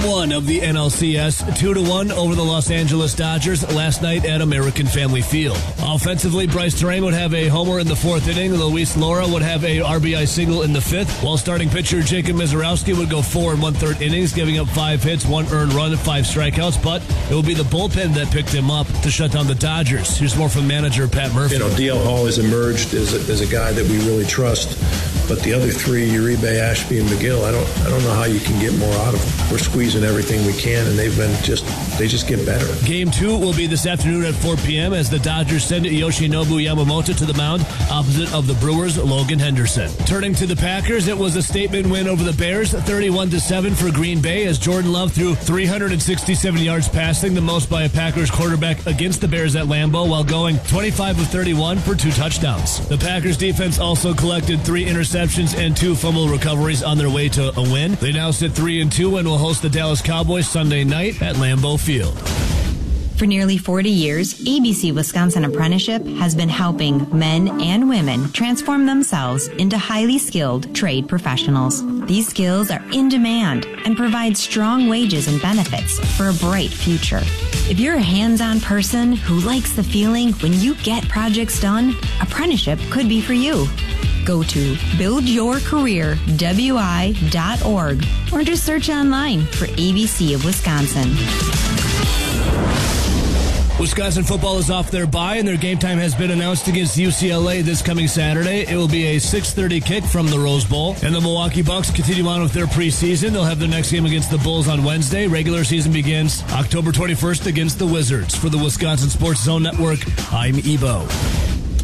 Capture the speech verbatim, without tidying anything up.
one of the N L C S, two to one over the Los Angeles Dodgers last night at American Family Field. Offensively, Bryce Terang would have a homer in the fourth inning. Luis Lora would have a R B I single in the fifth, while starting pitcher Jacob Mizorowski would go four and one-third innings, giving up five hits, one earned run, and five strikeouts. But it will be the bullpen that picked him up to shut down the Dodgers. Here's more from manager Pat Murphy. You know, D L Hall has emerged as a, as a guy that we really trust. But the other three, Uribe, Ashby, and McGill, I don't I don't know how you can get more out of them. We're squeezing everything we can, and they've been just, they just get better. Game two will be this afternoon at four p.m. as the Dodgers send Yoshinobu Yamamoto to the mound opposite of the Brewers' Logan Henderson. Turning to the Packers, it was a statement win over the Bears, thirty-one to seven for Green Bay, as Jordan Love threw three hundred sixty-seven yards passing, the most by a Packers quarterback against the Bears at Lambeau, while going twenty-five of thirty-one for two touchdowns. The Packers defense also collected three interceptions and two fumble recoveries on their way to a win. They now sit three and two and will host the Dallas Cowboys Sunday night at Lambeau Field. For nearly forty years, A B C Wisconsin Apprenticeship has been helping men and women transform themselves into highly skilled trade professionals. These skills are in demand and provide strong wages and benefits for a bright future. If you're a hands-on person who likes the feeling when you get projects done, apprenticeship could be for you. Go to build your career w i dot org or just search online for A B C of Wisconsin. Wisconsin football is off their bye, and their game time has been announced against U C L A this coming Saturday. It will be a six thirty kick from the Rose Bowl. And the Milwaukee Bucks continue on with their preseason. They'll have their next game against the Bulls on Wednesday. Regular season begins October twenty-first against the Wizards. For the Wisconsin Sports Zone Network, I'm Ebo.